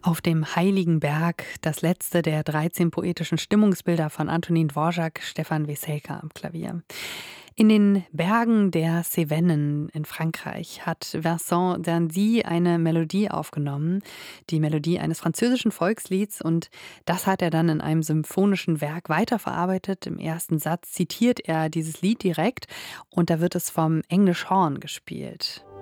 Auf dem Heiligen Berg, das letzte der 13 poetischen Stimmungsbilder von Antonin Dvorak, Stefan Weselka am Klavier. In den Bergen der Cevennen in Frankreich hat Vincent d'Indy eine Melodie aufgenommen, die Melodie eines französischen Volkslieds, und das hat er dann in einem symphonischen Werk weiterverarbeitet. Im ersten Satz zitiert er dieses Lied direkt und da wird es vom English Horn gespielt.